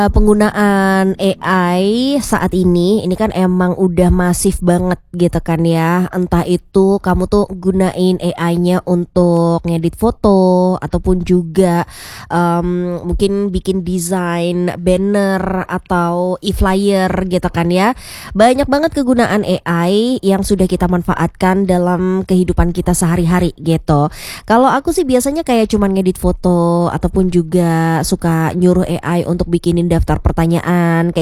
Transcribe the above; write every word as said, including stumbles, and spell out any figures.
Penggunaan A I saat ini, ini kan emang udah masif banget gitu kan ya. Entah itu kamu tuh gunain A I-nya untuk ngedit foto ataupun juga, mmm, mungkin bikin desain banner atau e-flyer gitu kan ya. Banyak banget kegunaan A I yang sudah kita manfaatkan dalam kehidupan kita sehari-hari gitu. Kalau aku sih biasanya kayak cuman ngedit foto ataupun juga suka nyuruh A I untuk bikinin daftar pertanyaan kayak